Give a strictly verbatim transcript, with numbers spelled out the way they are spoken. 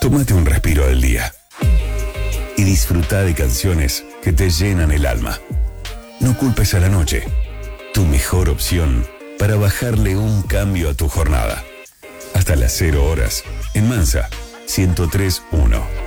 Tómate un respiro del día y disfruta de canciones que te llenan el alma. No culpes a la noche, tu mejor opción para bajarle un cambio a tu jornada. Hasta las cero horas, en Mansa, ciento tres punto uno.